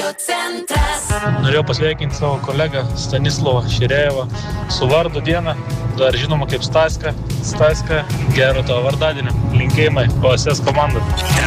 Norėjau pasveikinti savo kolegą Stanislovą Širėjevą su vardo diena, dar žinoma kaip Staska. Staska, gero tavo vardadienio. Linkėjimai OSS komandai.